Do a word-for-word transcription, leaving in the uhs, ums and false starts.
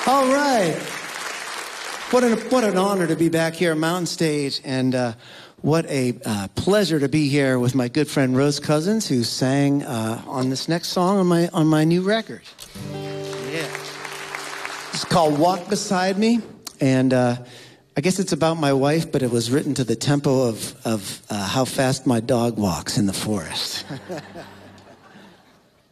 All right. What an, what an honor to be back here at Mountain Stage, and uh, what a uh, pleasure to be here with my good friend Rose Cousins, who sang uh, on this next song on my on my new record. Yeah. It's called Walk Beside Me, and uh, I guess it's about my wife, but it was written to the tempo of, of uh, how fast my dog walks in the forest.